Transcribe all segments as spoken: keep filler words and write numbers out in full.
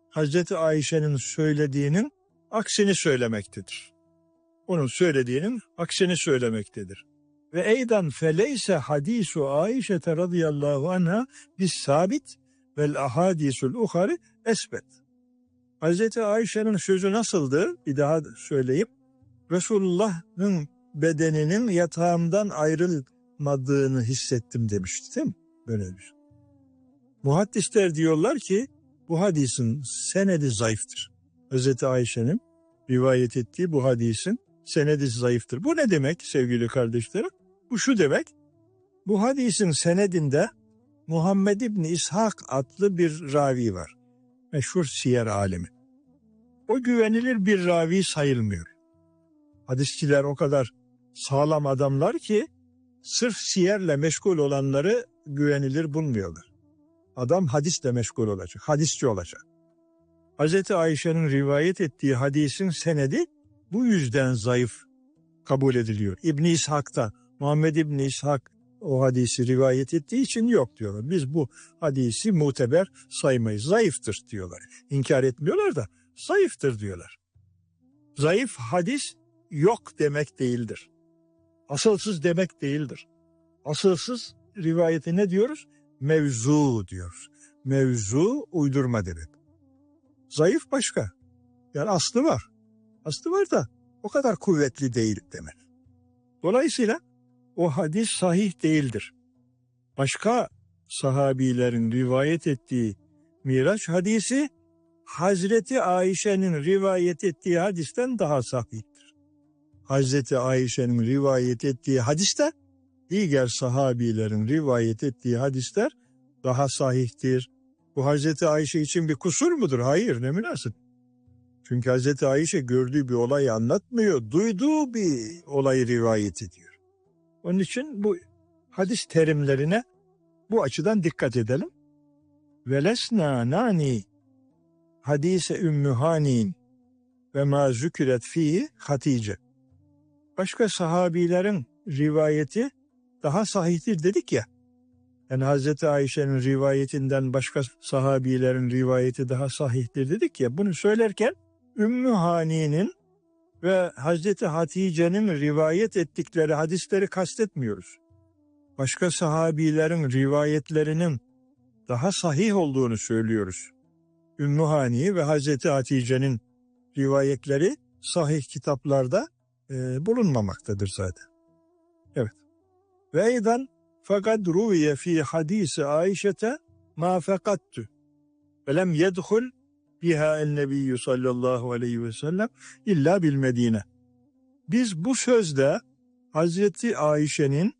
Hazreti Ayşe'nin söylediğinin aksini söylemektedir. Onun söylediğinin aksini söylemektedir. Ve eydan feleyse hadisu Ayşe radıyallahu anha bis sabit vel ahadisul uhari esbet. Hazreti Ayşe'nin sözü nasıldı? Bir daha söyleyeyim. Resulullah'ın bedeninin yatağımdan ayrılmadığını hissettim demişti, değil mi? Böyle bir şey. Muhaddisler diyorlar ki bu hadisin senedi zayıftır. Hazreti Ayşe'nin rivayet ettiği bu hadisin senedi zayıftır. Bu ne demek sevgili kardeşlerim? Bu şu demek. Bu hadisin senedinde Muhammed İbni İshak adlı bir ravi var. Meşhur siyer alemi. O güvenilir bir ravi sayılmıyor. Hadisçiler o kadar sağlam adamlar ki sırf siyerle meşgul olanları güvenilir bulmuyorlar. Adam hadisle meşgul olacak, hadisçi olacak. Hazreti Ayşe'nin rivayet ettiği hadisin senedi bu yüzden zayıf kabul ediliyor. İbn-i İshak'ta, Muhammed İbn-i İshak o hadisi rivayet ettiği için yok diyorlar. Biz bu hadisi muteber saymayız. Zayıftır diyorlar. İnkar etmiyorlar da zayıftır diyorlar. Zayıf hadis yok demek değildir. Asılsız demek değildir. Asılsız rivayete ne diyoruz? Mevzu diyoruz. Mevzu uydurma demek. Zayıf başka. Yani aslı var. Aslı var da o kadar kuvvetli değil demek. Dolayısıyla o hadis sahih değildir. Başka sahabilerin rivayet ettiği Miraç hadisi Hazreti Ayşe'nin rivayet ettiği hadisten daha sahihtir. Hazreti Ayşe'nin rivayet ettiği hadiste diğer sahabilerin rivayet ettiği hadisler daha sahihtir. Bu Hazreti Ayşe için bir kusur mudur? Hayır, ne münasip. Çünkü Hazreti Ayşe gördüğü bir olayı anlatmıyor, duyduğu bir olayı rivayet ediyor. Onun için bu hadis terimlerine bu açıdan dikkat edelim. Velesna nani hadise Ümmü Hani'in ve ma züküret fihi Hatice. Başka sahabilerin rivayeti daha sahihtir dedik ya. Yani Hazreti Ayşe'nin rivayetinden başka sahabilerin rivayeti daha sahihtir dedik ya. Bunu söylerken Ümmü Hani'nin ve Hazreti Hatice'nin rivayet ettikleri hadisleri kastetmiyoruz. Başka sahabilerin rivayetlerinin daha sahih olduğunu söylüyoruz. Ümmü Hani ve Hazreti Hatice'nin rivayetleri sahih kitaplarda e, bulunmamaktadır zaten. Evet. Ve eydan fakat ruviye fi hadisi Ayşe'te ma fekattü ve lem yedhul biha el-nebiyyü sallallahu aleyhi ve sellem illa bil Medine. Biz bu sözde Hazreti Ayşe'nin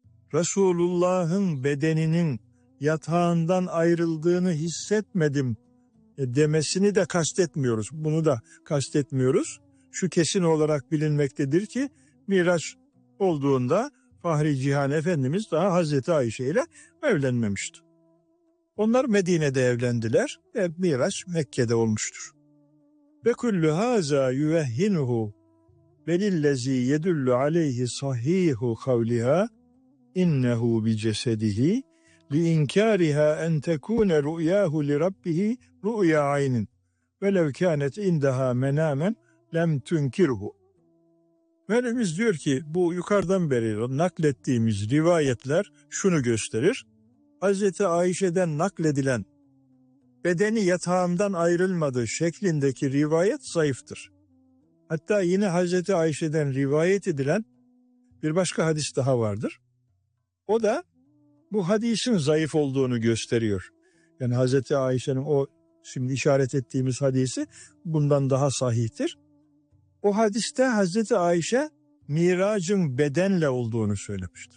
Resulullah'ın bedeninin yatağından ayrıldığını hissetmedim demesini de kastetmiyoruz. Bunu da kastetmiyoruz. Şu kesin olarak bilinmektedir ki Miraç olduğunda Fahri Cihan Efendimiz daha Hazreti Ayşe ile evlenmemişti. Onlar Medine'de evlendiler ve Miraç Mekke'de olmuştur. Ve kullu haza yuvehhinuhu velillezî yedullu aleyhi sahihu kavliha innehu bi cesedihi li inkâriha en tekûne ru'yâhu li rabbihi ru'ya aynin velev kânet indaha menâmen lem tunkirhu. Efendimiz diyor ki bu yukarıdan beri naklettiğimiz rivayetler şunu gösterir. Hazreti Ayşe'den nakledilen bedeni yatağımdan ayrılmadığı şeklindeki rivayet zayıftır. Hatta yine Hazreti Ayşe'den rivayet edilen bir başka hadis daha vardır. O da bu hadisin zayıf olduğunu gösteriyor. Yani Hazreti Ayşe'nin o şimdi işaret ettiğimiz hadisi bundan daha sahihtir. O hadiste Hazreti Ayşe miracın bedenle olduğunu söylemiştir.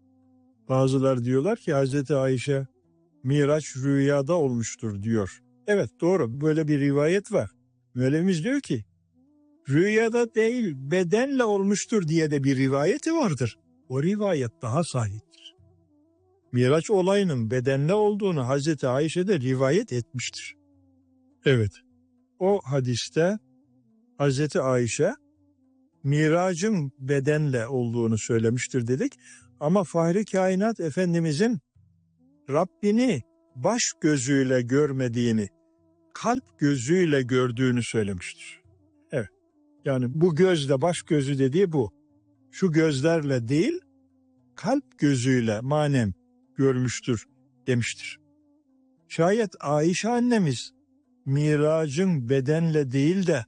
Bazılar diyorlar ki Hazreti Ayşe Miraç rüyada olmuştur diyor. Evet doğru, böyle bir rivayet var. Mevlevimiz diyor ki rüyada değil bedenle olmuştur diye de bir rivayeti vardır. O rivayet daha sahihtir. Miraç olayının bedenle olduğunu Hazreti Ayşe de rivayet etmiştir. Evet, o hadiste Hazreti Ayşe miracın bedenle olduğunu söylemiştir dedik. Ama Fahri Kainat Efendimizin Rabbini baş gözüyle görmediğini, kalp gözüyle gördüğünü söylemiştir. Evet. Yani bu gözle, baş gözü dediği bu. Şu gözlerle değil, kalp gözüyle manen görmüştür demiştir. Şayet Ayşe annemiz miracın bedenle değil de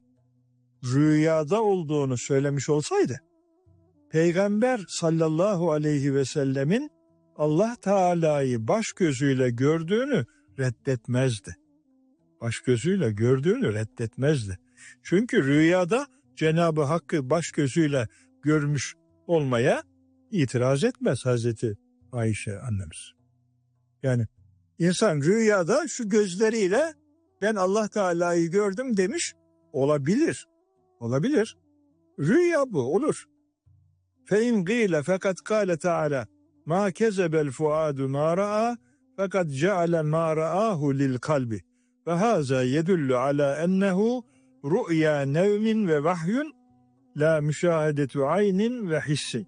rüyada olduğunu söylemiş olsaydı, Peygamber sallallahu aleyhi ve sellemin Allah Teala'yı baş gözüyle gördüğünü reddetmezdi. Baş gözüyle gördüğünü reddetmezdi. Çünkü rüyada Cenab-ı Hakk'ı baş gözüyle görmüş olmaya itiraz etmez Hazreti Ayşe annemiz. Yani insan rüyada şu gözleriyle ben Allah Teala'yı gördüm demiş olabilir. Olabilir. Rüya bu, olur. فَاِنْ قِيلَ فَقَدْ قَالَ تَعَالَى مَا كَذَبَ الْفُعَادُ مَا رَأَى فَقَدْ جَعَلَ مَا رَآهُ لِلْقَلْبِ وَهَذَا يَدُلُّ عَلَى أَنَّهُ رُؤْيَا نَوْمٍ وَوَحْيٌ لَا مُشَاهَدَةُ عَيْنٍ وَحِسٍ.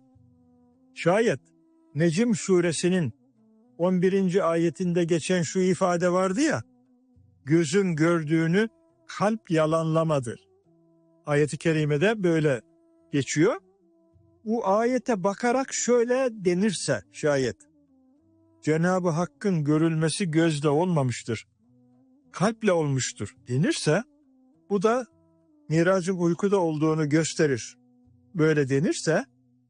Şayet Necm suresinin on birinci ayetinde geçen şu ifade vardı ya, gözün gördüğünü kalp yalanlamadı. Ayet-i kerimede böyle geçiyor. Bu ayete bakarak şöyle denirse şayet, Cenab-ı Hakk'ın görülmesi gözle olmamıştır, kalple olmuştur denirse, bu da miracın uykuda olduğunu gösterir. Böyle denirse,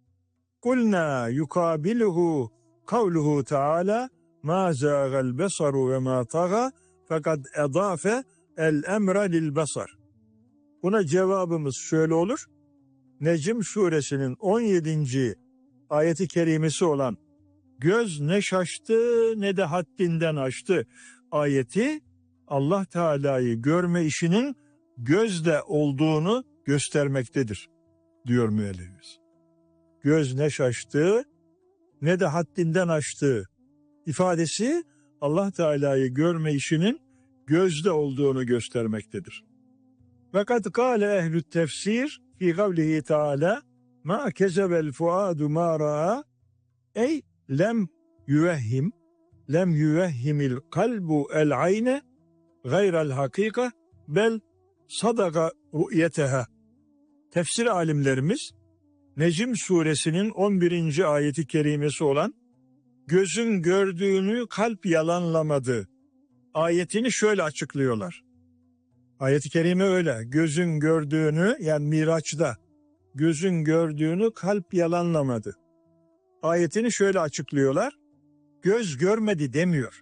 قُلْنَا يُقَابِلُهُ قَوْلُهُ تَعَالَى مَا زَاغَ الْبَصَرُ وَمَا طَغَى fakat edafe el emre lil basar. Buna cevabımız şöyle olur. Necm suresinin on yedinci ayeti kerimesi olan göz ne şaştı ne de haddinden aştı ayeti Allah Teala'yı görme işinin gözle olduğunu göstermektedir diyor müellifimiz. Göz ne şaştı ne de haddinden aştı ifadesi Allah Teala'yı görme işinin gözde olduğunu göstermektedir. Fakat kâle ehlü tefsir fi kavlihi Teala ma kezebel fuadu ma ra'a ey lem yüvehhim lem yüvehhimil kalbu el ayne gayrel hakika bel sadaka ru'yeteha. Tefsir alimlerimiz Necm suresinin on birinci ayeti kerimesi olan gözün gördüğünü kalp yalanlamadı ayetini şöyle açıklıyorlar. Ayet-i kerime öyle. Gözün gördüğünü, yani Miraç'ta gözün gördüğünü kalp yalanlamadı ayetini şöyle açıklıyorlar. Göz görmedi demiyor.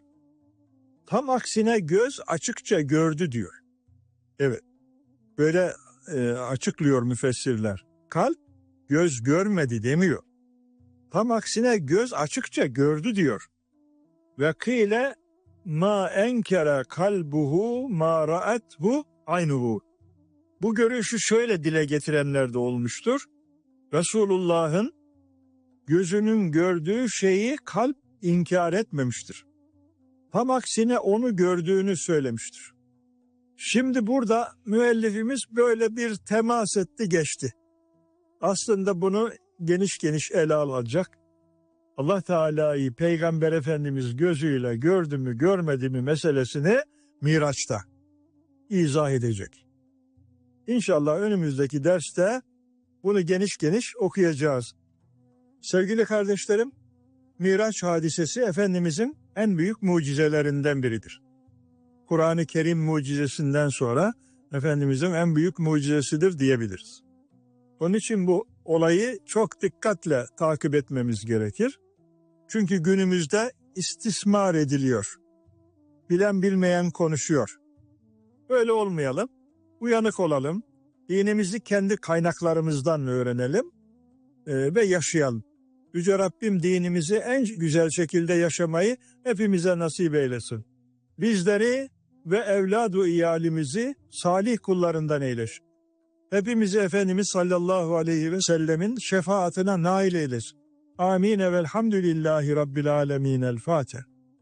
Tam aksine göz açıkça gördü diyor. Evet. Böyle e, açıklıyor müfessirler. Kalp göz görmedi demiyor. Tam aksine göz açıkça gördü diyor. Ve kıyle ma enkere kalbuhu ma ra'ethu aynuhu. Bu görüşü şöyle dile getirenler de olmuştur. Resulullah'ın gözünün gördüğü şeyi kalp inkar etmemiştir. Tam aksine onu gördüğünü söylemiştir. Şimdi burada müellifimiz böyle bir temas etti geçti. Aslında bunu geniş geniş ele alacak. Allah Teala'yı Peygamber Efendimiz gözüyle gördü mü görmedi mi meselesini Miraç'ta izah edecek. İnşallah önümüzdeki derste bunu geniş geniş okuyacağız. Sevgili kardeşlerim, Miraç hadisesi Efendimizin en büyük mucizelerinden biridir. Kur'an-ı Kerim mucizesinden sonra Efendimizin en büyük mucizesidir diyebiliriz. Onun için bu olayı çok dikkatle takip etmemiz gerekir. Çünkü günümüzde istismar ediliyor. Bilen bilmeyen konuşuyor. Böyle olmayalım, uyanık olalım, dinimizi kendi kaynaklarımızdan öğrenelim e, ve yaşayalım. Yüce Rabbim dinimizi en güzel şekilde yaşamayı hepimize nasip eylesin. Bizleri ve evladu iyalimizi salih kullarından eylesin. Hepimizi Efendimiz sallallahu aleyhi ve sellemin şefaatine nail eylesin. Amin ve elhamdülillahi rabbil alemin. El Fatiha.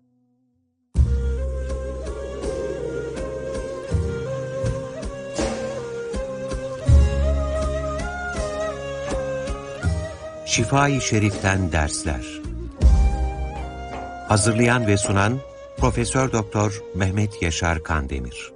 Şifa-i Şerif'ten dersler. Hazırlayan ve sunan Profesör Doktor Mehmet Yaşar Kandemir.